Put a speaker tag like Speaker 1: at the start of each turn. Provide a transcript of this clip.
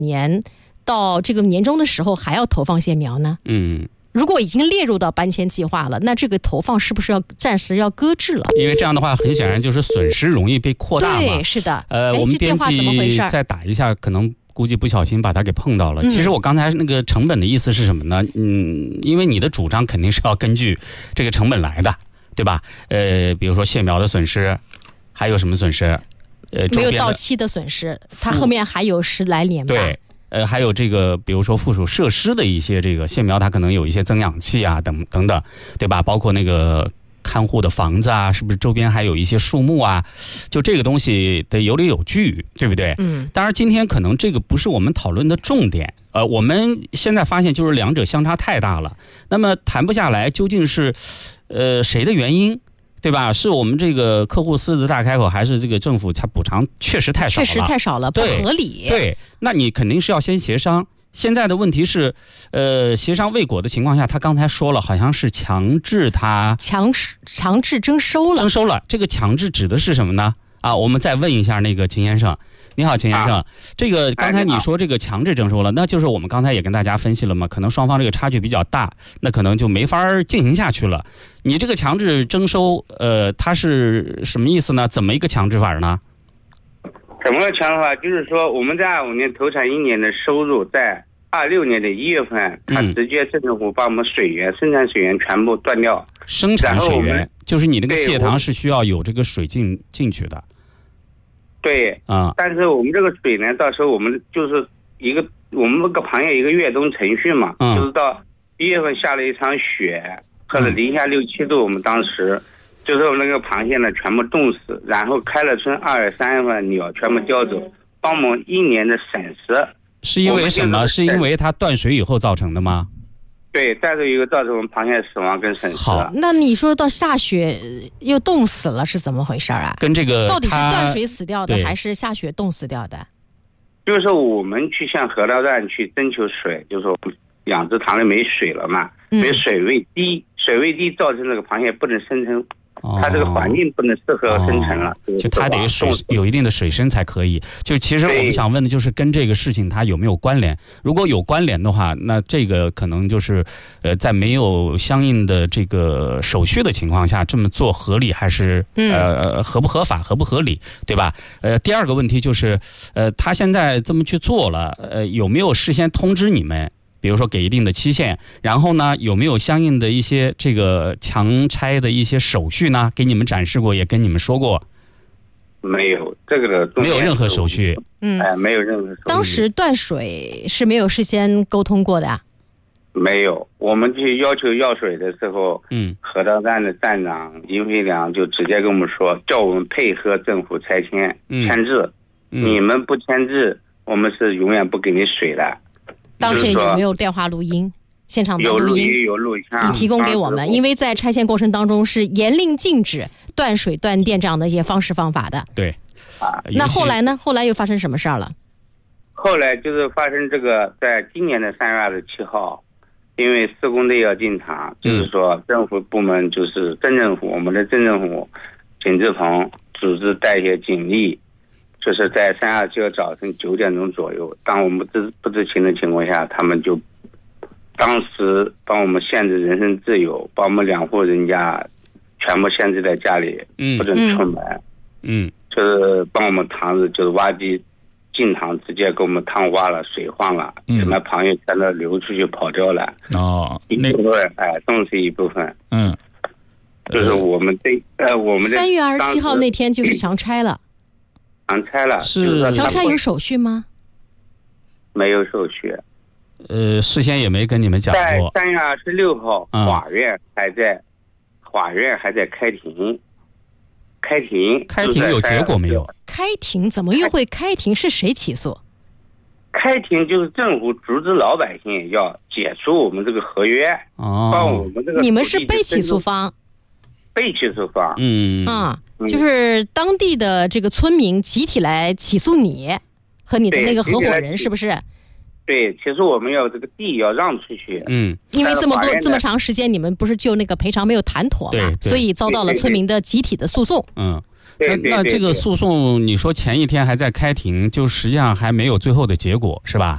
Speaker 1: 年到这个年终的时候还要投放些苗呢？如果已经列入到搬迁计划了，那这个投放是不是要暂时要搁置了？
Speaker 2: 因为这样的话，很显然就是损失容易被扩大嘛。
Speaker 1: 对，是的。
Speaker 2: 我们编辑再打一下，可能估计不小心把它给碰到了。其实我刚才那个成本的意思是什么呢？因为你的主张肯定是要根据这个成本来的，对吧？比如说卸苗的损失，还有什么损失？
Speaker 1: 没有到期的损失，它后面还有10来年吧。
Speaker 2: 对。还有这个，比如说附属设施的一些这个卸苗，它可能有一些增氧气啊，等等，对吧？包括那个看护的房子啊，是不是周边还有一些树木啊？就这个东西得有理有据，对不对？当然，今天可能这个不是我们讨论的重点。我们现在发现就是两者相差太大了。那么谈不下来，究竟是谁的原因？对吧？是我们这个客户狮子大开口，还是这个政府它补偿确实太少了？确实
Speaker 1: 太少了，不合理。
Speaker 2: 对，那你肯定是要先协商。现在的问题是，协商未果的情况下，他刚才说了，好像是强制征收了。这个强制指的是什么呢？我们再问一下那个秦先生。你好，秦先生，这个刚才你说这个强制征收了，那就是我们刚才也跟大家分析了嘛，可能双方这个差距比较大，那可能就没法进行下去了。你这个强制征收，它是什么意思呢？怎么一个强制法呢？
Speaker 3: 怎么个强制法？就是说我们在25年投产1年的收入，在26年的1月份，它直接市政府把我们生产水源全部断掉。
Speaker 2: 生产水源就是你那个蟹塘是需要有这个水进去的。
Speaker 3: 对但是我们这个水呢，到时候我们就是我们那个螃蟹一个越冬程序嘛，就是到1月份下了一场雪，喝了零下6、7度，我们当时就是我们那个螃蟹呢全部冻死，然后开了春2月、3月份鸟全部叼走，帮我们1年的损失。
Speaker 2: 是因为什么？是因为它断水以后造成的吗？
Speaker 3: 对，但是一个造成我们螃蟹死亡跟损失。
Speaker 1: 好，那你说到下雪又冻死了是怎么回事啊？
Speaker 2: 跟这个
Speaker 1: 到底是断水死掉的，还是下雪冻死掉的？
Speaker 3: 就是说我们去向河道站去征求水，就是说养殖塘里没水了嘛，因为水位低造成这个螃蟹不能生存。它这个环境不能适合生存了，
Speaker 2: 就它得有一定的水深才可以。就其实我们想问的就是跟这个事情它有没有关联？如果有关联的话，那这个可能就是在没有相应的这个手续的情况下这么做合理还是合不合法、合不合理，对吧？第二个问题就是他现在这么去做了，有没有事先通知你们？比如说给一定的期限，然后呢，有没有相应的一些这个强拆的一些手续呢？给你们展示过，也跟你们说过。
Speaker 3: 没有这个的，
Speaker 2: 没有任何手续。
Speaker 3: 没有任何手续。
Speaker 1: 当时断水是没有事先沟通过的啊？
Speaker 3: 没有，我们去要求要水的时候，河道站的站长殷飞良就直接跟我们说，叫我们配合政府拆迁签字，你们不签字，我们是永远不给你水的。
Speaker 1: 当时有没有电话录音？现场的录音
Speaker 3: 有录像，
Speaker 1: 你提供给我们，因为在拆迁过程当中是严令禁止断水断电这样的一些方式方法的。
Speaker 2: 对，
Speaker 1: 那后来呢？后来又发生什么事儿了？
Speaker 3: 后来就是发生这个，在今年的3月27号，因为施工队要进场，就是说政府部门就是镇政府，我们的镇政府景志鹏组织带一些警力。就是在3月27号早晨9点钟左右，当我们不知情的情况下，他们就当时帮我们限制人身自由，把我们2户人家全部限制在家里，不准出门。就是帮我们塘子就是挖机进塘，直接给我们塘挖了，水换了，什么螃蟹全都流出去跑掉了。一部分冻死一部分。就是我们我们
Speaker 1: 3月27号那天就是强拆了。
Speaker 3: 强拆了，
Speaker 1: 强拆有手续吗？
Speaker 3: 没有手续。
Speaker 2: 事先也没跟你们讲过。
Speaker 3: 在3月26号，法院还在开庭。开庭
Speaker 2: 有结果没有？
Speaker 1: 开庭怎么又会开庭？是谁起诉？
Speaker 3: 开庭就是政府组织老百姓要解除我们这个合约，帮我们这个。
Speaker 1: 你们是被起诉方。
Speaker 3: 被起诉方。
Speaker 1: 就是当地的这个村民集体来起诉你和你的那个合伙人，是不是？
Speaker 3: 对，其实我们要这个地要让出去。
Speaker 1: 因为这么长时间，你们不是就那个赔偿没有谈妥嘛，所以遭到了村民的集体的诉讼。
Speaker 2: 那这个诉讼，你说前一天还在开庭，就实际上还没有最后的结果，是吧？